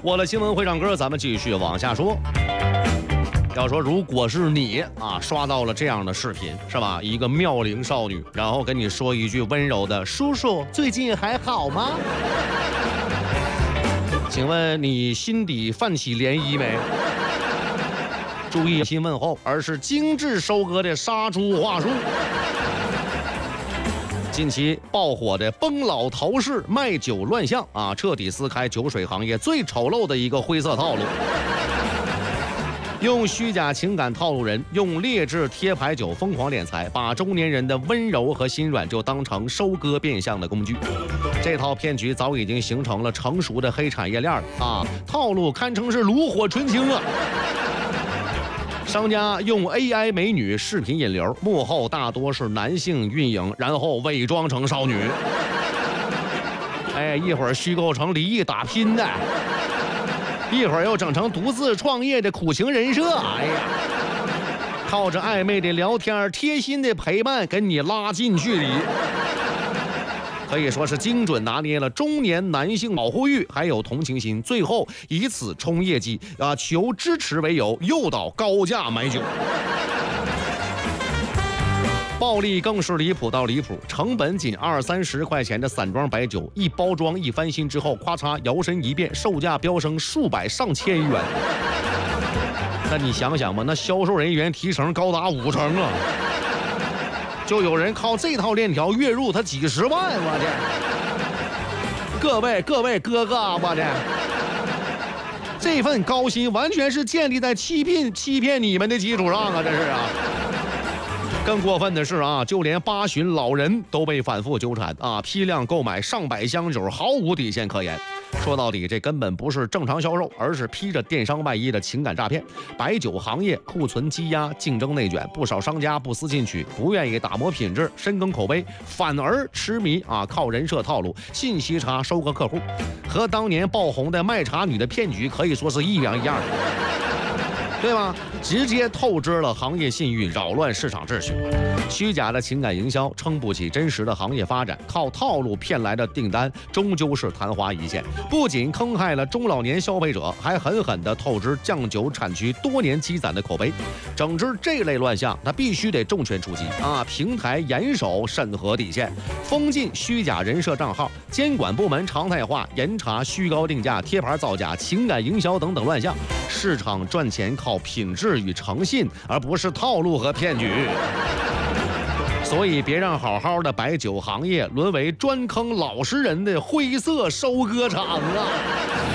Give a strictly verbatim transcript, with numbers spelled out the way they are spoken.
我的新闻会唱歌，咱们继续往下说。要说如果是你啊，刷到了这样的视频，是吧？一个妙龄少女，然后跟你说一句温柔的“叔叔，最近还好吗？”请问你心底泛起涟漪没？注意新问候，而是精致收割的杀猪话术。近期爆火的崩老头式卖酒乱象啊，彻底撕开酒水行业最丑陋的一个灰色套路。用虚假情感套路人，用劣质贴牌酒疯狂敛财，把中年人的温柔和心软就当成收割变相的工具。这套骗局早已经形成了成熟的黑产业链了啊，套路堪称是炉火纯青啊。商家用 A I 美女视频引流，幕后大多是男性运营，然后伪装成少女。哎，一会儿虚构成离异打拼的。一会儿又整成独自创业的苦情人设，哎呀，靠着暧昧的聊天、贴心的陪伴，跟你拉近距离，可以说是精准拿捏了中年男性保护欲还有同情心，最后以此冲业绩啊，求支持为由诱导高价买酒。暴利更是离谱到离谱，成本仅二三十块钱的散装白酒，一包装一翻新之后，咔嚓摇身一变，售价飙升数百上千元。那你想想吧，那销售人员提成高达五成啊！就有人靠这套链条月入他几十万，我的！各位各位哥哥，我的！这份高薪完全是建立在欺骗欺骗你们的基础上啊，这是啊！更过分的是啊，就连八旬老人都被反复纠缠啊，批量购买上百箱酒，毫无底线可言。说到底，这根本不是正常销售，而是披着电商外衣的情感诈骗。白酒行业库存积压，竞争内卷，不少商家不思进取，不愿意打磨品质，深耕口碑，反而痴迷啊，靠人设套路、信息差收割客户，和当年爆红的卖茶女的骗局可以说是一样一样的。对吧？直接透支了行业信誉，扰乱市场秩序。虚假的情感营销撑不起真实的行业发展，靠套路骗来的订单终究是昙花一现。不仅坑害了中老年消费者，还狠狠地透支酱酒产区多年积攒的口碑。整治这类乱象，它必须得重拳出击啊！平台严守审核底线，封禁虚假人设账号，监管部门常态化严查虚高定价、贴牌造假、情感营销等等乱象。市场赚钱靠品质与诚信，而不是套路和骗局。所以别让好好的白酒行业沦为专坑老实人的灰色收割场啊！